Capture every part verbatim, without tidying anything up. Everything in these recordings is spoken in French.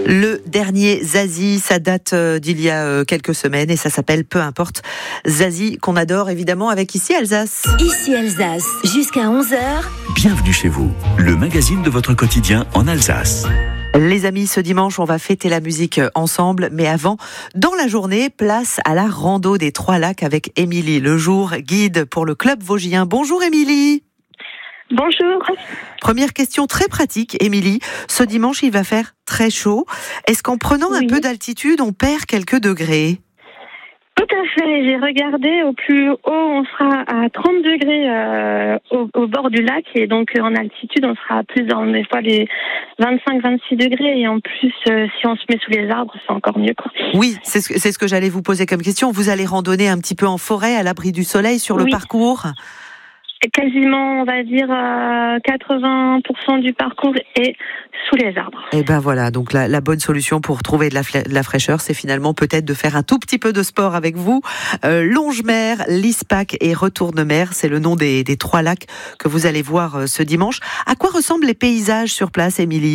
Le dernier Zazie, ça date d'il y a quelques semaines et ça s'appelle Peu importe. Zazie qu'on adore évidemment avec Ici Alsace. Ici Alsace, jusqu'à onze heures. Bienvenue chez vous, le magazine de votre quotidien en Alsace. Les amis, ce dimanche, on va fêter la musique ensemble, mais avant, dans la journée, place à la rando des Trois Lacs avec Émilie Lejour, guide pour le club vosgien. Bonjour Émilie. Bonjour. Première question très pratique, Émilie. Ce dimanche, il va faire très chaud. Est-ce qu'en prenant oui. un peu d'altitude, on perd quelques degrés ? Tout à fait. J'ai regardé au plus haut, on sera à trente degrés euh, au, au bord du lac et donc en altitude, on sera plus dans des fois les vingt-cinq vingt-six degrés et en plus, euh, si on se met sous les arbres, c'est encore mieux, quoi. Oui, c'est ce, c'est ce que j'allais vous poser comme question. Vous allez randonner un petit peu en forêt, à l'abri du soleil, sur le oui. parcours ? Quasiment, on va dire, euh, quatre-vingts pour cent du parcours est sous les arbres. Et ben voilà, donc la, la bonne solution pour trouver de la, de la fraîcheur, c'est finalement peut-être de faire un tout petit peu de sport avec vous. Euh, Longemer, Lispac et Retournemer, c'est le nom des, des trois lacs que vous allez voir euh, ce dimanche. À quoi ressemblent les paysages sur place, Émilie ?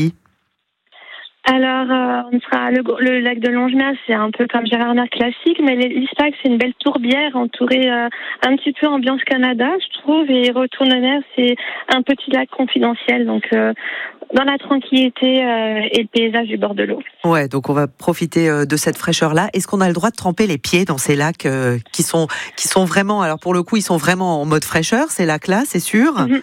Alors, euh, on sera le, le lac de Longemer, c'est un peu comme Gérardmer classique, mais l'Ispac, c'est une belle tourbière entourée euh, un petit peu ambiance Canada, je trouve, et Retournemer, c'est un petit lac confidentiel, donc euh, dans la tranquillité euh, et le paysage du bord de l'eau. Ouais, donc on va profiter euh, de cette fraîcheur-là. Est-ce qu'on a le droit de tremper les pieds dans ces lacs euh, qui sont qui sont vraiment, alors pour le coup, ils sont vraiment en mode fraîcheur, ces lacs-là, c'est sûr. Mm-hmm.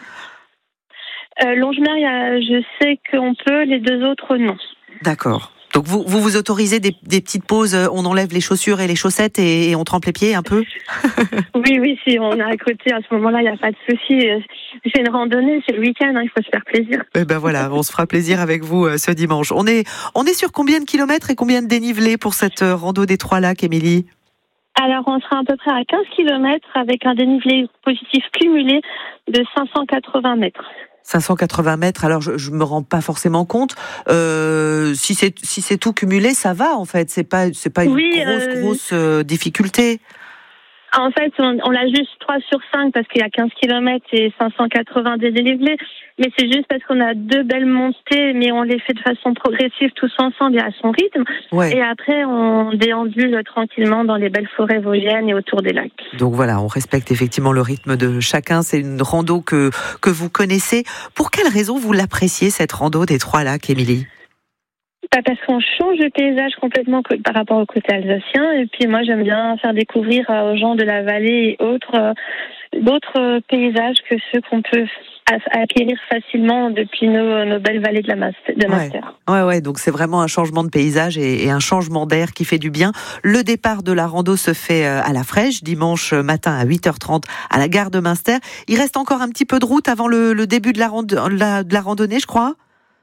euh, Longemer, y a, je sais qu'on peut, les deux autres, non. D'accord. Donc vous, vous vous autorisez des, des petites pauses, on enlève les chaussures et les chaussettes et, et on trempe les pieds un peu ? Oui, oui, si on est à côté, à ce moment-là, il n'y a pas de souci. C'est une randonnée, c'est le week-end, hein, il faut se faire plaisir. Et ben voilà, on se fera plaisir avec vous euh, ce dimanche. On est, on est sur combien de kilomètres et combien de dénivelé pour cette euh, rando des Trois Lacs, Émilie ? Alors, on sera à peu près à quinze kilomètres avec un dénivelé positif cumulé de cinq cent quatre-vingts mètres. cinq cent quatre-vingts mètres, alors je, je me rends pas forcément compte. Euh, si c'est si c'est tout cumulé, ça va en fait. C'est pas c'est pas une oui, grosse euh... grosse euh, difficulté. En fait, on, on l'a juste trois sur cinq parce qu'il y a quinze kilomètres et cinq cent quatre-vingts de dénivelé. Mais c'est juste parce qu'on a deux belles montées, mais on les fait de façon progressive tous ensemble et à son rythme. Ouais. Et après, on déambule tranquillement dans les belles forêts vosgiennes et autour des lacs. Donc voilà, on respecte effectivement le rythme de chacun. C'est une rando que, que vous connaissez. Pour quelle raison vous l'appréciez, cette rando des Trois Lacs, Émilie ? Bah parce qu'on change de paysage complètement par rapport au côté alsacien. Et puis moi, j'aime bien faire découvrir aux gens de la vallée et autres euh, d'autres paysages que ceux qu'on peut acquérir facilement depuis nos, nos belles vallées de la Master. De Master. Ouais. ouais, ouais. Donc c'est vraiment un changement de paysage et, et un changement d'air qui fait du bien. Le départ de la rando se fait à la fraîche, dimanche matin à huit heures trente à la gare de Münster. Il reste encore un petit peu de route avant le, le début de la, rando, la, de la randonnée, je crois.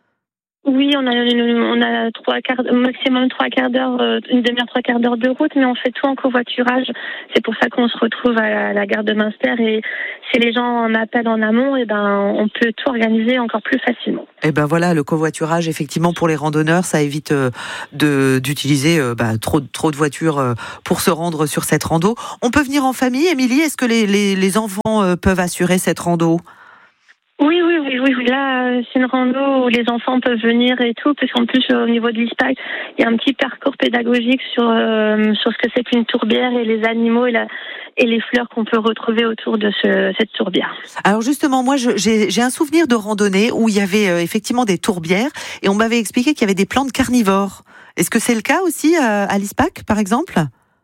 Oui, on a, on a trois quarts, maximum trois quarts d'heure, une demi-heure, trois quarts d'heure de route, mais on fait tout en covoiturage. C'est pour ça qu'on se retrouve à la, à la gare de Münster et si les gens m'appellent en amont, et ben, on peut tout organiser encore plus facilement. Et ben voilà, le covoiturage, effectivement, pour les randonneurs, ça évite de, d'utiliser bah, trop, trop de voitures pour se rendre sur cette rando. On peut venir en famille, Émilie? Est-ce que les, les, les enfants peuvent assurer cette rando? Oui, oui, oui, oui, oui. Là, c'est une rando où les enfants peuvent venir et tout, parce qu'en plus, au niveau de l'Ispac, il y a un petit parcours pédagogique sur euh, sur ce que c'est qu'une tourbière et les animaux et, la, et les fleurs qu'on peut retrouver autour de ce, cette tourbière. Alors justement, moi, je, j'ai, j'ai un souvenir de randonnée où il y avait euh, effectivement des tourbières et on m'avait expliqué qu'il y avait des plantes carnivores. Est-ce que c'est le cas aussi euh, à l'Ispac, par exemple ?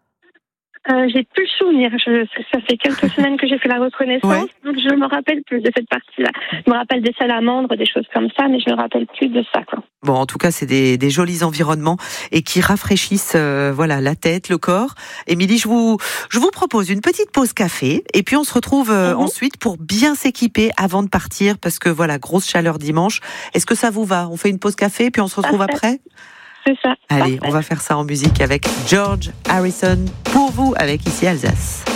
Euh, j'ai plus le souvenir. Je, ça fait quelques semaines que j'ai fait la reconnaissance, ouais. Donc je me rappelle plus de cette partie-là. Je me rappelle des salamandres, des choses comme ça, mais je me rappelle plus de ça, quoi. Bon, en tout cas, c'est des, des jolis environnements et qui rafraîchissent, euh, voilà, la tête, le corps. Émilie, je vous, je vous propose une petite pause café et puis on se retrouve euh, mm-hmm. ensuite pour bien s'équiper avant de partir parce que voilà, grosse chaleur dimanche. Est-ce que ça vous va ? On fait une pause café puis on se retrouve Parfait. Après ? C'est ça. Allez, Parfait. On va faire ça en musique avec George Harrison pour vous avec Ici Alsace.